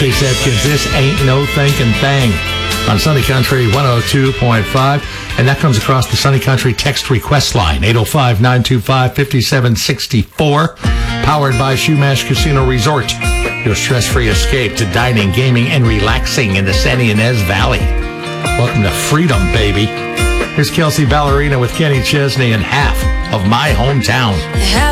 Chase Atkins, this ain't no thinking thing on Sunny Country 102.5. And that comes across the Sunny Country text request line, 805-925-5764. Powered by Shoemash Casino Resort. Your stress-free escape to dining, gaming, and relaxing in the San Ynez Valley. Welcome to freedom, baby. Here's Kelsey Ballerina with Kenny Chesney and Half of My Hometown.